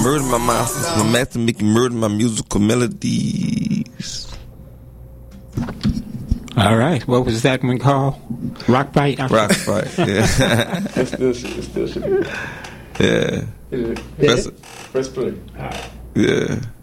Murder my monsters. My master making murder my musical melodies. All right. What was that one called? Rock Bite? Rock Bite, yeah. It still should be. Yeah. Is it? Press, Press play. All right. yeah.